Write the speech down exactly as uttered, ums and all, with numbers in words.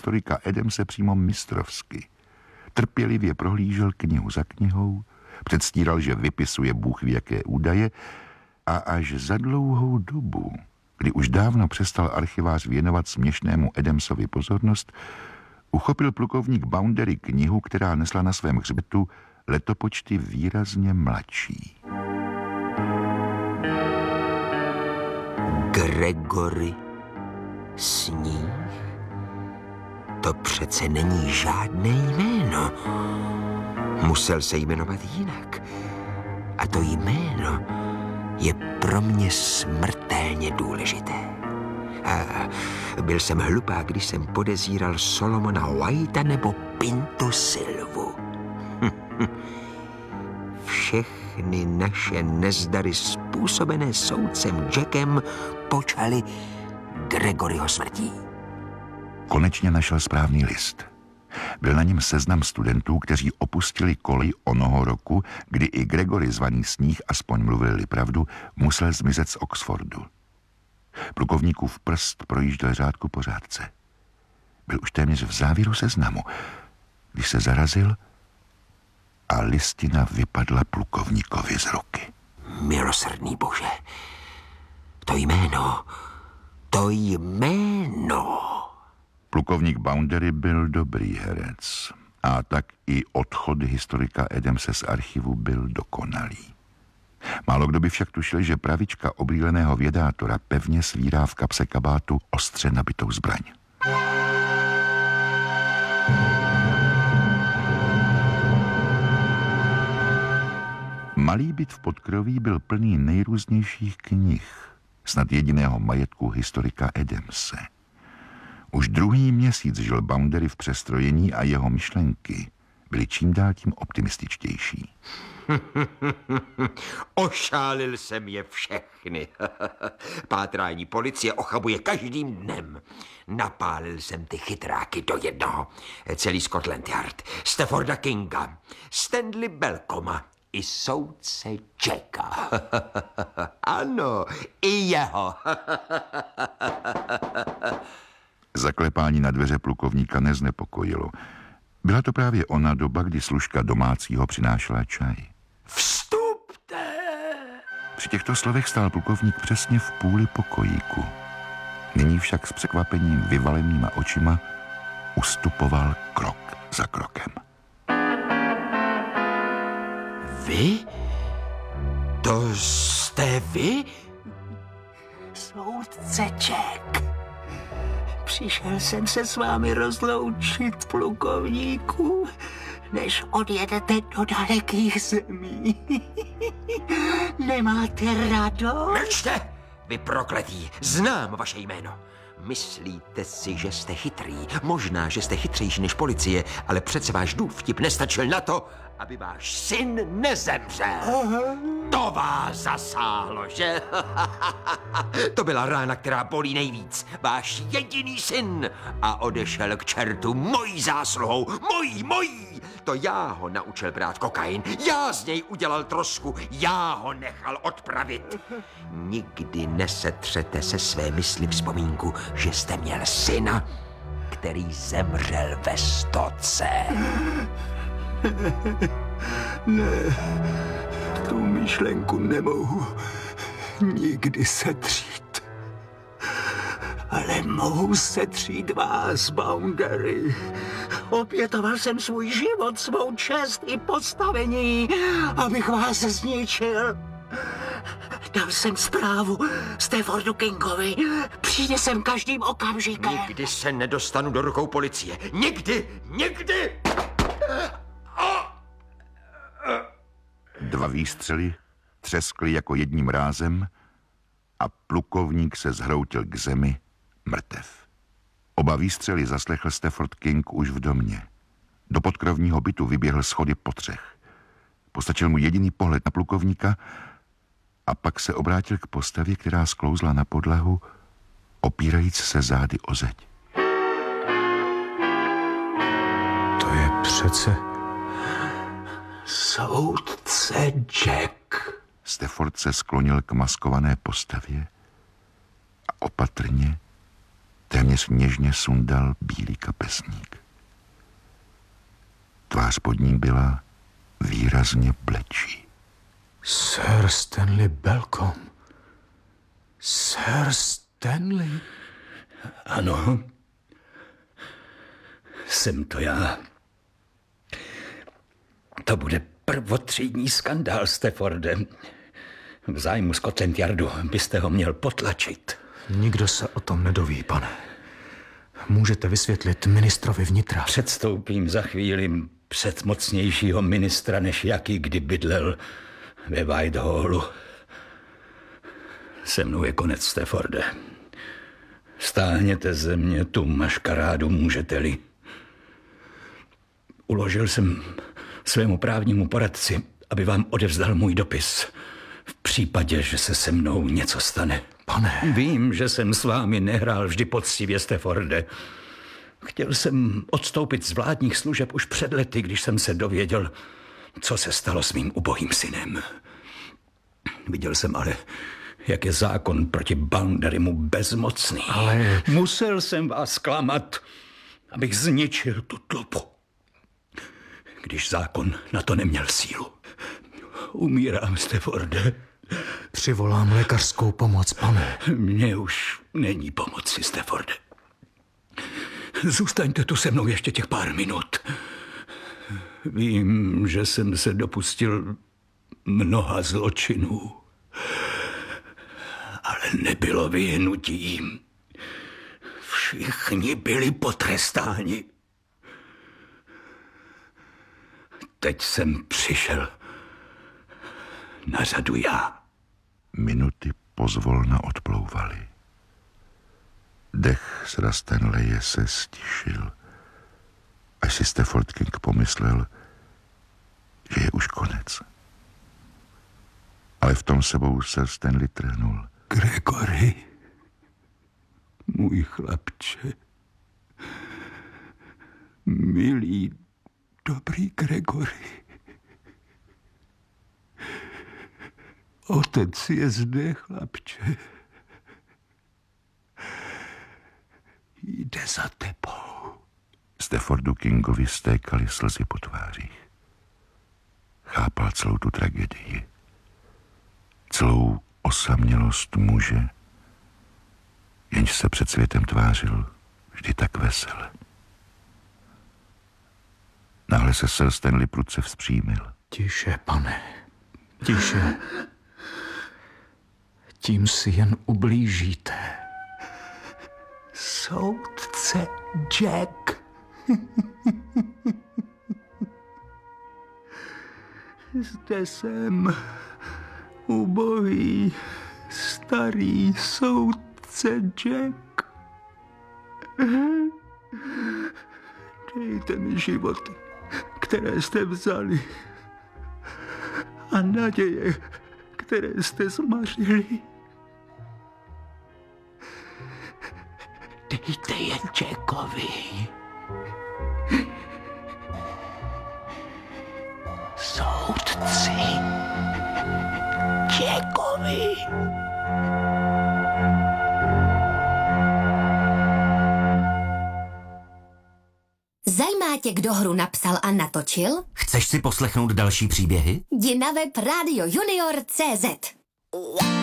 historika Adamse přímo mistrovsky. Trpělivě prohlížel knihu za knihou, předstíral, že vypisuje bůh ví jaké údaje a až za dlouhou dobu, kdy už dávno přestal archivář věnovat směšnému Adamsovi pozornost, uchopil plukovník Boundary knihu, která nesla na svém hřbetu letopočty výrazně mladší. Gregory Sníh? To přece není žádné jméno. Musel se jmenovat jinak. A to jméno je pro mě smrtelně důležité. A byl jsem hlupá, když jsem podezíral Solomona Whitea nebo Pintu Silvu. Všechny naše nezdary způsobené soudcem Jackem počaly Gregoryho smrtí. Konečně našel správný list. Byl na něm seznam studentů, kteří opustili kolej onoho roku, kdy i Gregory zvaný Sníh, aspoň mluvili pravdu, musel zmizet z Oxfordu. Plukovníkův prst projížděl řádku po řádce. Byl už téměř v závěru seznamu, když se zarazil a listina vypadla plukovníkovi z ruky. Milosrdný Bože, to jméno, to jméno. Plukovník Boundary byl dobrý herec a tak i odchod historika Adamse z archivu byl dokonalý. Málo kdo by však tušil, že pravička oblíleného vědátora pevně svírá v kapse kabátu ostře nabitou zbraň. Malý byt v Podkroví byl plný nejrůznějších knih, snad jediného majetku historika Adamse. Už druhý měsíc žil Boundary v přestrojení a jeho myšlenky byly čím dál tím optimističtější. Ošálil jsem je všechny. Pátrání policie ochabuje každým dnem. Napálil jsem ty chytráky do jednoho. Celý Scotland Yard, Stafforda Kinga, Stanley Belcoma i soudce Jacka. Ano, i jeho. Zaklepání na dveře plukovníka neznepokojilo. Byla to právě ona doba, kdy služka domácího přinášela čaj. Vstupte! Při těchto slovech stál plukovník přesně v půli pokojíku. Nyní však s překvapením vyvalenýma očima ustupoval krok za krokem. Vy? To jste vy? Soudce Jack. Přišel jsem se s vámi rozloučit, plukovníku, než odjedete do dalekých zemí. Nemáte radost? Mlčte, vy prokletí, znám vaše jméno. Myslíte si, že jste chytrý. Možná, že jste chytřejší než policie, ale přece váš důvtip nestačil na to, aby váš syn nezemřel. To vás zasáhlo, že? To byla rána, která bolí nejvíc. Váš jediný syn. A odešel k čertu mojí zásluhou. Mojí, mojí. To já ho naučil brát kokain. Já z něj udělal trosku. Já ho nechal odpravit. Nikdy nesetřete se své mysli vzpomínku, že jste měl syna, který zemřel ve stoce. Ne, tu myšlenku nemohu nikdy setřít. Ale mohu setřít vás, Boundary. Obětoval jsem svůj život, svou čest i postavení, abych vás zničil. Dal jsem zprávu Staffordu Kingovi. Přijde sem každým okamžikem. Nikdy se nedostanu do rukou policie. Nikdy, nikdy! Dva výstřely třeskly jako jedním rázem a plukovník se zhroutil k zemi mrtev. Oba výstřely zaslechl Stafford King už v domě. Do podkrovního bytu vyběhl schody po třech. Postačil mu jediný pohled na plukovníka a pak se obrátil k postavě, která sklouzla na podlahu, opírajíc se zády o zeď. To je přece soudce Jack. Stafford se sklonil k maskované postavě a opatrně, téměř něžně sundal bílý kapesník. Tvář pod ní byla výrazně blečí. Sir Stanley Belcom. Sir Stanley. Ano. Jsem to já. To bude prvotřídní skandál, Stafforde. V zájmu Scotland Yardu byste ho měl potlačit. Nikdo se o tom nedoví, pane. Můžete vysvětlit ministrovi vnitra. Předstoupím za chvíli před mocnějšího ministra, než jaký kdy bydlel ve Whitehallu. Se mnou je konec, Stafforde. Stáhněte ze mě tu maškarádu, můžete-li. Uložil jsem svému právnímu poradci, aby vám odevzdal můj dopis. V případě, že se se mnou něco stane. Pane. Vím, že jsem s vámi nehrál vždy poctivě, Stafforde. Chtěl jsem odstoupit z vládních služeb už před lety, když jsem se dověděl, co se stalo s mým ubohým synem. Viděl jsem ale, jak je zákon proti Boundarymu bezmocný. Ale... Musel jsem vás zklamat, abych zničil tu tlupu. Když zákon na to neměl sílu. Umírám, Stafforde. Přivolám lékařskou pomoc, pane. Mně už není pomoci, Stafforde. Zůstaňte tu se mnou ještě těch pár minut. Vím, že jsem se dopustil mnoha zločinů, ale nebylo vyhnutím. Všichni byli potrestáni. Teď jsem přišel na řadu já. Minuty pozvolna odplouvaly. Dech z Stanleye se stišil, až si Stafford King pomyslel, že je už konec. Ale v tom sebou Sir Stanley trhnul. Gregory, můj chlapče, milý, dobrý Gregory. Otec je zde, chlapče. Jde za tebou. Staffordu Kingovi stékaly slzy po tvářích. Chápal celou tu tragédii. Celou osamělost muže, jenž se před světem tvářil vždy tak vesele. Náhle se Sir Stanley prudce vzpřímil. Tiše, pane, tiše. Tím si jen ublížíte. Soudce Jack. Zde jsem, ubohý, starý soudce Jack. Dejte mi životy, které jste vzali, a naděje, které jste zmařili. Dejte je Jackovi. Soudci Jackovi. Zajímá tě, kdo hru napsal a natočil? Chceš si poslechnout další příběhy? Jdi na web Radio Junior tečka cé zet.